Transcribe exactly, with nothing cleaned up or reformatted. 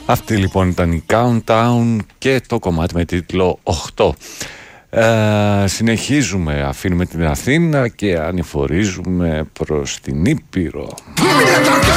Αυτή λοιπόν ήταν η Countdown και το κομμάτι με τίτλο οκτώ. Ε, συνεχίζουμε, αφήνουμε την Αθήνα και ανηφορίζουμε προς την Ήπειρο.